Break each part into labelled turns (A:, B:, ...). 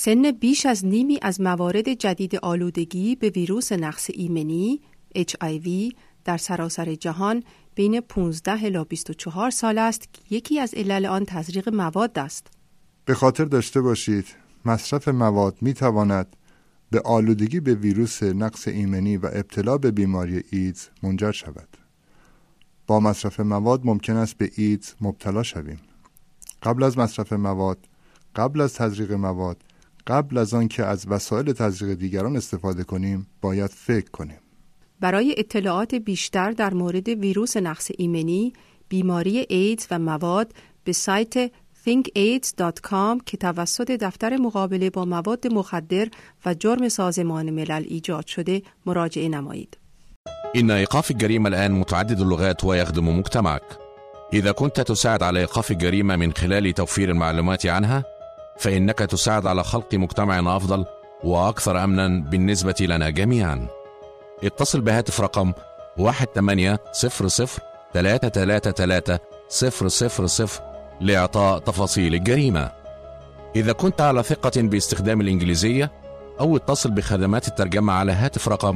A: سن بیش از نیمی از موارد جدید آلودگی به ویروس نقص ایمنی HIV در سراسر جهان بین 15 الی 24 سال است که یکی از علل آن تزریق مواد است.
B: به خاطر داشته باشید مصرف مواد می تواند به آلودگی به ویروس نقص ایمنی و ابتلا به بیماری ایدز منجر شود. با مصرف مواد ممکن است به ایدز مبتلا شویم. قبل از مصرف مواد، قبل از تزریق مواد، قبل از آن که از وسایل تزریق دیگران استفاده کنیم، باید فکر کنیم. برای
A: اطلاعات بیشتر در مورد ویروس نقص ایمنی، بیماری ایدز و مواد به سایت thinkaids.com که توسط دفتر مقابله با مواد مخدر و جرم سازمان ملل ایجاد شده مراجعه نمایید.
C: إن إيقاف الجريمة الآن متعدد اللغات ويخدم مجتمعك. إذا كنت تساعد على إيقاف الجريمة من خلال توفير المعلومات عنها، فإنك تساعد على خلق مجتمع أفضل وأكثر أمنا بالنسبة لنا جميعا. اتصل بهاتف رقم 1-800-333-000 لإعطاء تفاصيل الجريمة. إذا كنت على ثقة باستخدام الإنجليزية، أو اتصل بخدمات الترجمة على هاتف رقم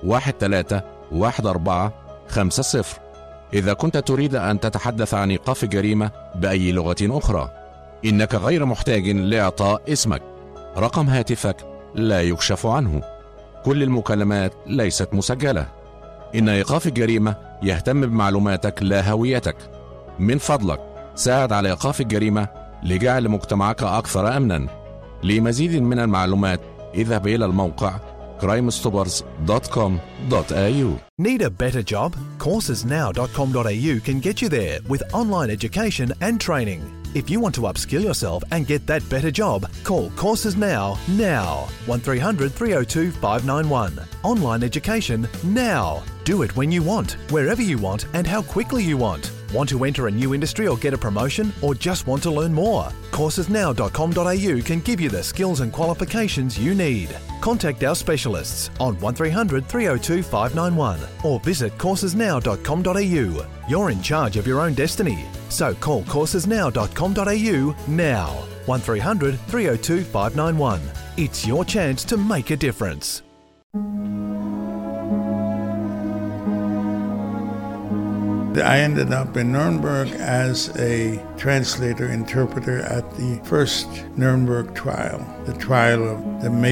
C: 131450. إذا كنت تريد أن تتحدث عن إيقاف الجريمة بأي لغة أخرى، إنك غير محتاج لإعطاء اسمك. رقم هاتفك لا يكشف عنه. كل المكالمات ليست مسجلة. إن إيقاف الجريمة يهتم بمعلوماتك لا هويتك. من فضلك ساعد على إيقاف الجريمة لجعل مجتمعك أكثر أمنا. لمزيد من المعلومات اذهب إلى الموقع crimestoppers.com.au.
D: Need a better job? Coursesnow.com.au can get you there with online education and training. If you want to upskill yourself and get that better job, call Courses Now. 1300-302-591. Online education now. Do it when you want, wherever you want, and how quickly you want. Want to enter a new industry or get a promotion, or just want to learn more? Coursesnow.com.au can give you the skills and qualifications you need. Contact our specialists on 1300-302-591 or visit coursesnow.com.au. You're in charge of your own destiny. So call coursesnow.com.au now. 1300-302-591. It's your chance to make a difference.
E: I ended up in Nuremberg as a translator-interpreter at the first Nuremberg trial, the trial of the